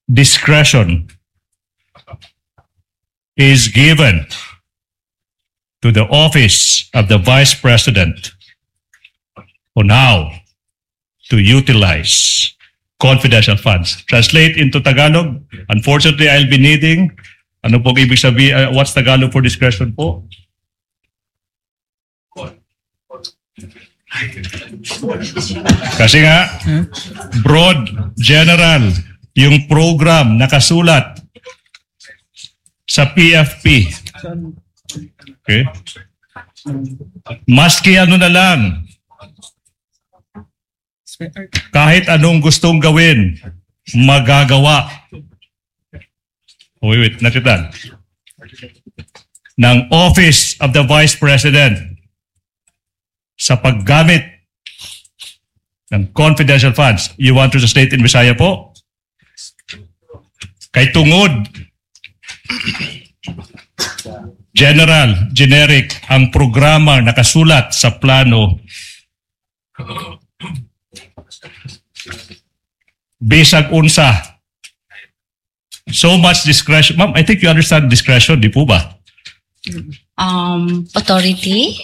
discretion is given to the office of the Vice President on how to utilize confidential funds. Translate into Tagalog. Unfortunately, I'll be needing, ano po ibig sabihin, what's Tagalog for discretion po? Kasi nga, broad, general, yung program nakasulat sa PFP. Okay? Maski ano na lang, kahit anong gustong gawin, magagawa. Wait, nakitan. Ng Office of the Vice President sa paggamit ng confidential funds. You want to state in Visaya po? Kay tungod, generic, ang programa nakasulat sa plano bisag unsa. So much discretion. Ma'am, I think you understand discretion, di po ba? Authority?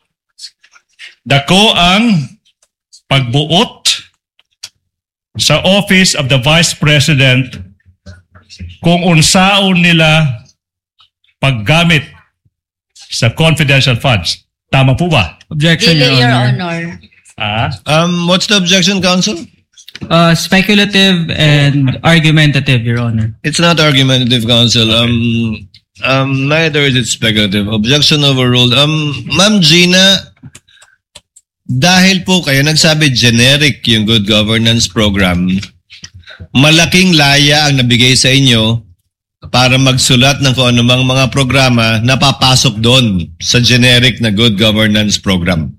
Dako ang pagbuot sa Office of the Vice President kung unsaon nila paggamit sa confidential funds. Tama po ba? Objection, Dili, Your Your Honor. Honor. What's the objection, counsel? Speculative and argumentative, Your Honor. It's not argumentative, counsel. Neither is it speculative. Objection overruled. Ma'am Gina, dahil po kayo nagsabi generic yung good governance program, malaking laya ang nabigay sa inyo para magsulat ng kung anumang mga programa na papasok doon sa generic na good governance program.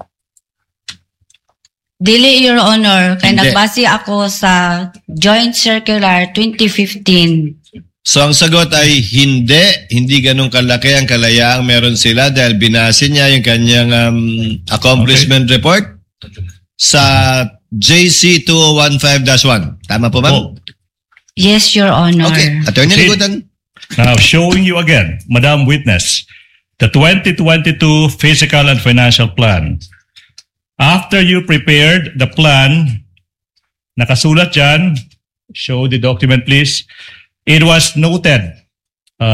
Dili, Your Honor. Kaya Hindi. nagbase ako sa Joint Circular 2015. So ang sagot ay hindi ganun kalaki ang kalayaang meron sila dahil binase niya yung kanyang accomplishment report sa JC 2015-1. Tama po, ma'am? Yes, Your Honor. Okay. Attorney See? Ligutan. Now, showing you again, Madam Witness, the 2022 Physical and Financial Plan. After you prepared the plan, nakasulat dyan, show the document please, it was noted